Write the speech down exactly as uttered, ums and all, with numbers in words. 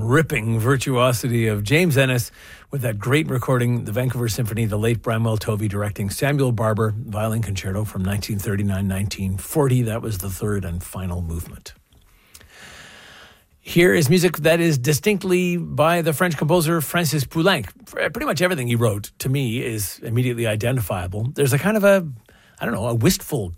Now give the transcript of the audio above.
ripping virtuosity of James Ennis with that great recording, the Vancouver Symphony, the late Bramwell Tovey directing Samuel Barber, Violin Concerto from nineteen thirty-nine to nineteen forty. That was the third and final movement. Here is music that is distinctly by the French composer Francis Poulenc. Pretty much everything he wrote, to me, is immediately identifiable. There's a kind of a, I don't know, a wistful